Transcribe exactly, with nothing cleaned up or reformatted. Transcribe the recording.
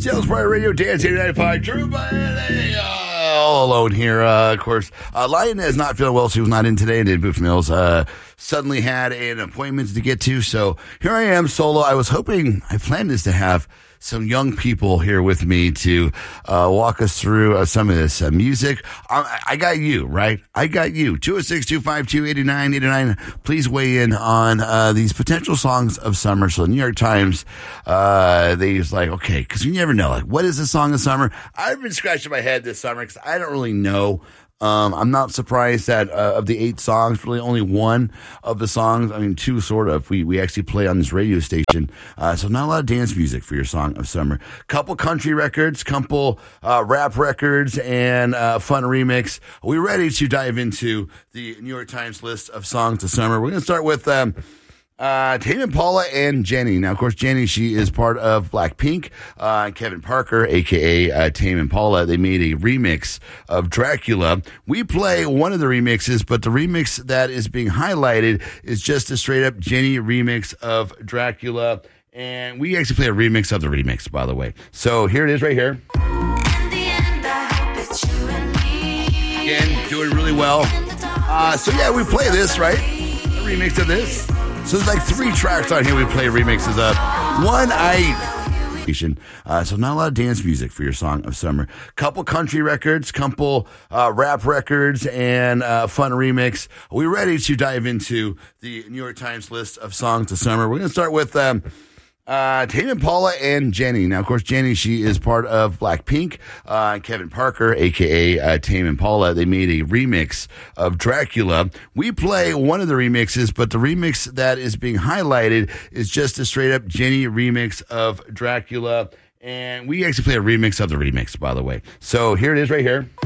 Sales Pride Radio, Dance eighty-nine Drew Bailey, uh, all alone here. Uh, of course, uh, Lion is not feeling well. She was not in today. And Booth Mills uh, suddenly had an appointment to get to. So here I am solo. I was hoping, I planned this to have some young people here with me to uh, walk us through uh, some of this uh, music. I, I got you, right? I got you. two oh six, two five two, eight nine eight nine. Please weigh in on uh, these potential songs of summer. So the New York Times, uh, they was like, okay, because you never know. Like, what is the song of summer? I've been scratching my head this summer because I don't really know. Um, I'm not surprised that uh, of the eight songs, really only one of the songs, I mean, two sort of, we, we actually play on this radio station. Uh, so not a lot of dance music for your song of summer. Couple country records, couple uh, rap records, and uh, fun remix. Are we ready to dive into the New York Times list of songs of summer? We're going to start with um, Uh, Tame Impala and Jenny. Now, of course, Jenny, she is part of Blackpink. Uh, Kevin Parker, a k a. Uh, Tame Impala, they made a remix of Dracula. We play one of the remixes, but the remix that is being highlighted is just a straight-up Jenny remix of Dracula. And we actually play a remix of the remix, by the way. So here it is right here. In the end, I hope it's you and me. Again, doing really well. Uh, so, yeah, we play this, right? A remix of this. So there's like three tracks on here we play remixes of. One, I... Uh, so not a lot of dance music for your song of summer. Couple country records, couple uh, rap records, and uh, fun remix. Are we ready to dive into the New York Times list of songs of summer? We're going to start with... Um, Uh, Tame Impala and Jenny. Now, of course, Jenny, she is part of Blackpink. Uh, Kevin Parker, a k a. Uh, Tame Impala, they made a remix of Dracula. We play one of the remixes, but the remix that is being highlighted is just a straight-up Jenny remix of Dracula. And we actually play a remix of the remix, by the way. So here it is right here.